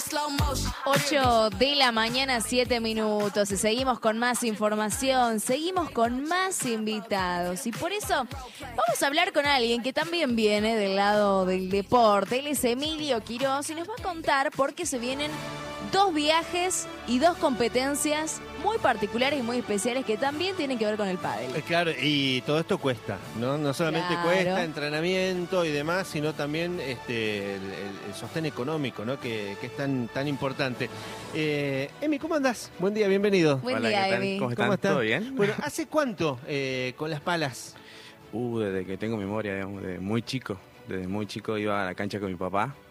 8 de la mañana, 7 minutos. Y seguimos con más información, seguimos con más invitados. Y por eso vamos a hablar con alguien que también viene del lado del deporte. Él es Emilio Quiroz y nos va a contar por qué se vienen 2 viajes y 2 competencias muy particulares y muy especiales que también tienen que ver con el pádel. Claro, y todo esto cuesta, ¿no? No solamente Claro. cuesta entrenamiento y demás, sino también el sostén económico, ¿no? Que es tan importante. Emi, ¿cómo andás? Buen día, bienvenido. Buen Hola, día, ¿qué tal? Emi. ¿Cómo están? ¿Cómo estás? ¿Todo bien? Bueno, ¿hace cuánto con las palas? Desde que tengo memoria, digamos, desde muy chico. Desde muy chico iba a la cancha con mi papá